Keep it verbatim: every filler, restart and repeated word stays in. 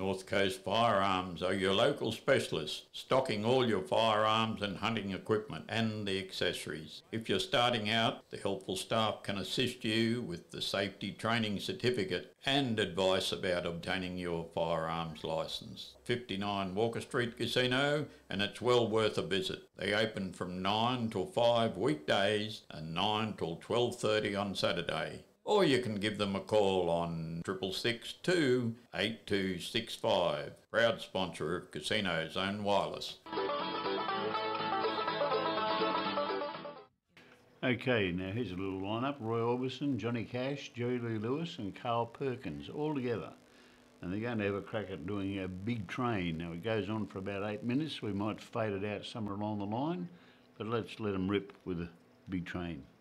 North Coast Firearms are your local specialists, stocking all your firearms and hunting equipment and the accessories. If you're starting out, the helpful staff can assist you with the safety training certificate and advice about obtaining your firearms licence. fifty-nine Walker Street Casino, and it's well worth a visit. They open from nine till five weekdays and nine till twelve thirty on Saturday. Or you can give them a call on triple six two eight two six five. Proud sponsor of Casino Zone Wireless. Okay, now here's a little lineup. Roy Orbison, Johnny Cash, Jerry Lee Lewis and Carl Perkins all together. And they're going to have a crack at doing a Big Train. Now it goes on for about eight minutes. We might fade it out somewhere along the line, but let's let them rip with a Big Train.